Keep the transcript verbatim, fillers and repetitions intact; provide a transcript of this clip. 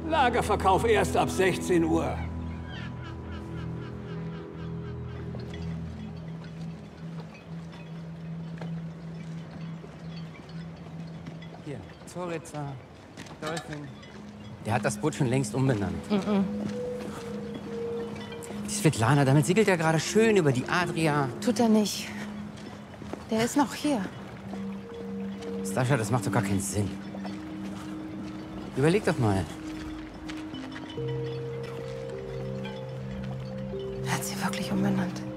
Lagerverkauf erst ab sechzehn Uhr. Hier, Zoritza, Dolphin. Der hat das Boot schon längst umbenannt. Mhm. Die Svetlana, damit segelt er gerade schön über die Adria. Tut er nicht. Der ist noch hier. Stascha, das macht doch gar keinen Sinn. Überleg doch mal. Er hat sie wirklich umbenannt.